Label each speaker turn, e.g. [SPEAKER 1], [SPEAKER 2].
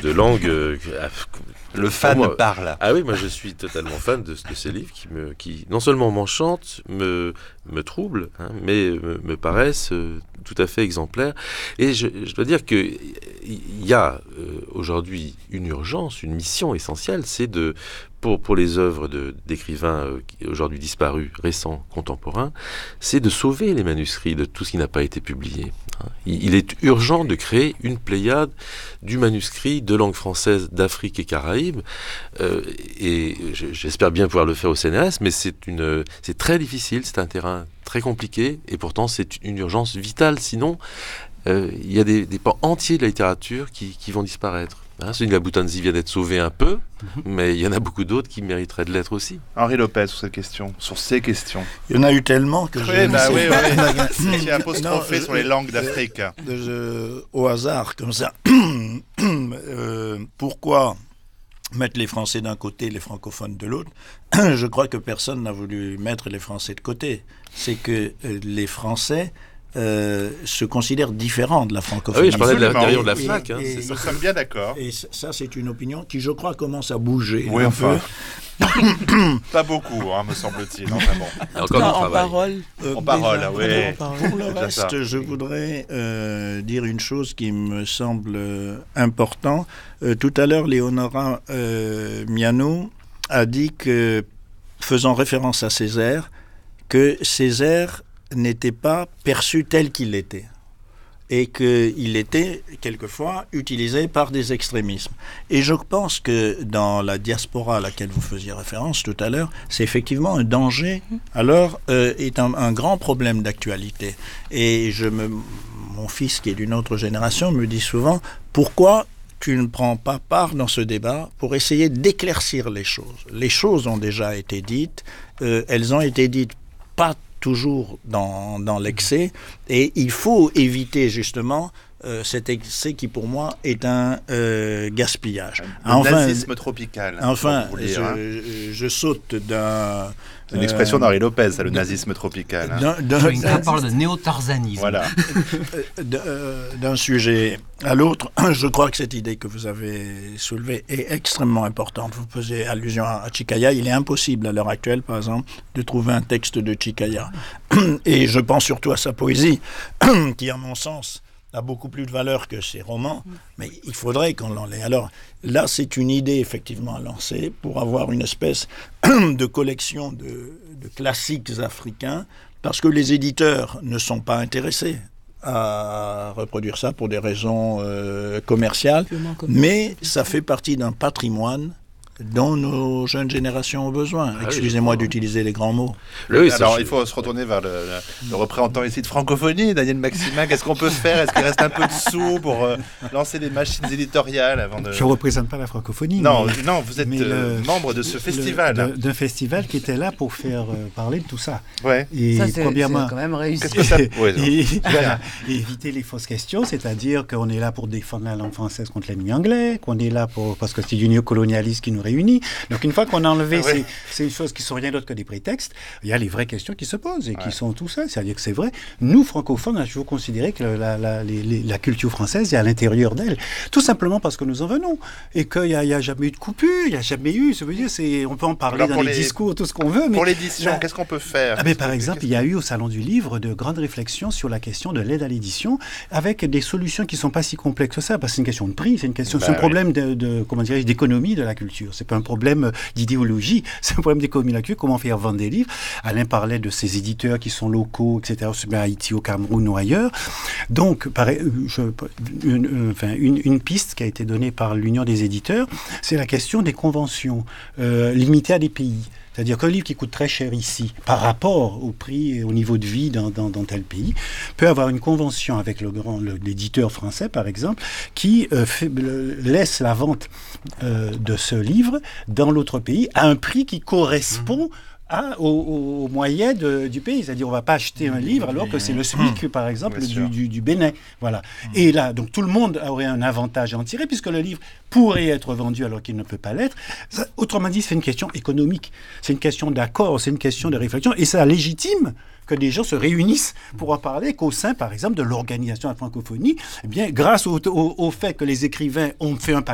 [SPEAKER 1] de langue.
[SPEAKER 2] Le fan parle.
[SPEAKER 1] Ah oui, moi je suis totalement fan de ces livres qui non seulement m'enchantent, me troublent, mais me paraissent tout à fait exemplaires. Et je dois dire qu'il y a aujourd'hui une urgence, une mission essentielle, c'est pour les œuvres d'écrivains aujourd'hui disparus, récents, contemporains, c'est de sauver les manuscrits de tout ce qui n'a pas été publié. Il est urgent de créer une pléiade du manuscrit de langue française d'Afrique et Caraïbes, et j'espère bien pouvoir le faire au CNRS, mais c'est très difficile, c'est un terrain très compliqué, et pourtant c'est une urgence vitale, sinon il y a des pans entiers de la littérature qui vont disparaître. Celui de la Boutanzi vient d'être sauvé un peu, mais il y en a beaucoup d'autres qui mériteraient de l'être aussi.
[SPEAKER 3] Henri Lopez, sur ces questions.
[SPEAKER 4] Il y en a eu tellement que
[SPEAKER 3] j'ai apostrophé sur les langues d'Afrique.
[SPEAKER 4] Au hasard, comme ça. Pourquoi mettre les Français d'un côté, les francophones de l'autre? Je crois que personne n'a voulu mettre les Français de côté. C'est que les Français se considèrent différents de la francophonie.
[SPEAKER 1] Ah oui, je parlais de l'intérieur de la FNAC.
[SPEAKER 3] Nous sommes bien d'accord.
[SPEAKER 4] Et ça, c'est une opinion qui, je crois, commence à bouger.
[SPEAKER 3] Oui, enfin. Pas beaucoup, me semble-t-il. Enfin, bon.
[SPEAKER 5] En parole.
[SPEAKER 3] En parole, oui.
[SPEAKER 4] Pour le reste, je voudrais dire une chose qui me semble importante. Tout à l'heure, Léonora Miano a dit que, faisant référence à Césaire, que Césaire n'était pas perçu tel qu'il était et qu'il était quelquefois utilisé par des extrémismes. Et je pense que dans la diaspora à laquelle vous faisiez référence tout à l'heure, c'est effectivement un danger, alors est un grand problème d'actualité. Et mon fils qui est d'une autre génération me dit souvent, pourquoi tu ne prends pas part dans ce débat pour essayer d'éclaircir les choses? Les choses ont déjà été dites, elles ont été dites pas toujours dans l'excès, et il faut éviter justement cet excès qui pour moi est un gaspillage.
[SPEAKER 3] Nazisme tropical.
[SPEAKER 4] Enfin, je saute d'un...
[SPEAKER 3] C'est une expression d'Henri Lopez, le nazisme tropical.
[SPEAKER 6] On parle de néo-tarzanisme.
[SPEAKER 3] Voilà.
[SPEAKER 4] D'un sujet à l'autre, je crois que cette idée que vous avez soulevée est extrêmement importante. Vous faisiez allusion à Chicaya. Il est impossible à l'heure actuelle, par exemple, de trouver un texte de Chicaya. Et je pense surtout à sa poésie, qui, à mon sens, a beaucoup plus de valeur que ses romans, mais il faudrait qu'on l'enlève. Alors là, c'est une idée effectivement à lancer pour avoir une espèce de collection de classiques africains, parce que les éditeurs ne sont pas intéressés à reproduire ça pour des raisons commerciales, mais ça fait partie d'un patrimoine dont nos jeunes générations ont besoin. Excusez-moi d'utiliser les grands mots.
[SPEAKER 3] Oui, alors, il faut se retourner vers le représentant ici de francophonie, Daniel Maximin. Qu'est-ce qu'on peut faire? Est-ce qu'il reste un peu de sous pour lancer des machines éditoriales avant de...
[SPEAKER 7] Je ne représente pas la francophonie.
[SPEAKER 3] Non, vous êtes membre de ce festival.
[SPEAKER 7] D'un festival qui était là pour faire parler de tout ça.
[SPEAKER 3] Ouais.
[SPEAKER 5] Et ça, c'est quand même réussi.
[SPEAKER 3] Qu'est-ce que ça...
[SPEAKER 7] et éviter les fausses questions, c'est-à-dire qu'on est là pour défendre la langue française contre l'ennemi anglais, qu'on est là parce que c'est du néocolonialisme qui nous réunis. Donc une fois qu'on a enlevé ces choses qui sont rien d'autre que des prétextes, il y a les vraies questions qui se posent et qui sont tout ça. C'est-à-dire que c'est vrai. Nous, francophones, on a toujours considéré que la culture française est à l'intérieur d'elle. Tout simplement parce que nous en venons. Et qu'il n'y a jamais eu de coupure, il n'y a jamais eu. Ça veut dire, on peut en parler dans les discours, tout ce qu'on veut. Mais
[SPEAKER 3] pour l'édition, qu'est-ce qu'on peut faire?
[SPEAKER 7] Par exemple, il y a eu au Salon du Livre de grandes réflexions sur la question de l'aide à l'édition, avec des solutions qui ne sont pas si complexes que ça, parce que c'est une question de prix, c'est un problème d'économie de la culture. C'est pas un problème d'idéologie, c'est un problème d'économie de la culture. Comment faire vendre des livres? Alain parlait de ces éditeurs qui sont locaux, etc., à Haïti, au Cameroun ou ailleurs. Donc, une piste qui a été donnée par l'Union des éditeurs, c'est la question des conventions limitées à des pays. C'est-à-dire qu'un livre qui coûte très cher ici, par rapport au prix et au niveau de vie dans tel pays, peut avoir une convention avec l'éditeur français, par exemple, qui laisse la vente de ce livre dans l'autre pays à un prix qui correspond au moyen du pays. C'est-à-dire, on ne va pas acheter un livre alors que c'est le SMIC, par exemple, du Bénin. Voilà. Et là, donc, tout le monde aurait un avantage à en tirer, puisque le livre pourrait être vendu alors qu'il ne peut pas l'être. Ça, autrement dit, c'est une question économique. C'est une question d'accord, c'est une question de réflexion. Et ça légitime que des gens se réunissent pour en parler, qu'au sein, par exemple, de l'organisation de la francophonie, eh bien, grâce au fait que les écrivains ont fait un